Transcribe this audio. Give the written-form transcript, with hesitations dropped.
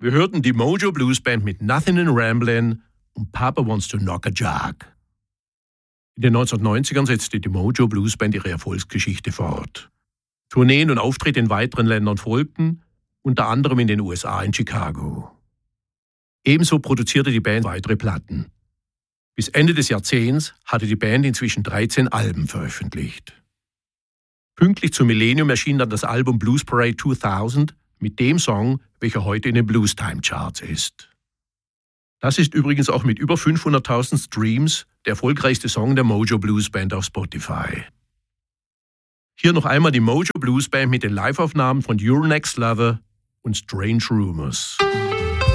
Wir hörten die Mojo Blues Band mit Nothing in Ramblin' und Papa Wants to Knock a Jug. In den 1990ern setzte die Mojo Blues Band ihre Erfolgsgeschichte fort. Tourneen und Auftritte in weiteren Ländern folgten, unter anderem in den USA in Chicago. Ebenso produzierte die Band weitere Platten. Bis Ende des Jahrzehnts hatte die Band inzwischen 13 Alben veröffentlicht. Pünktlich zum Millennium erschien dann das Album Blues Parade 2000 mit dem Song, welcher heute in den Blues Time Charts ist. Das ist übrigens auch mit über 500.000 Streams der erfolgreichste Song der Mojo Blues Band auf Spotify. Hier noch einmal die Mojo Blues Band mit den Live-Aufnahmen von Your Next Lover und Strange Rumors.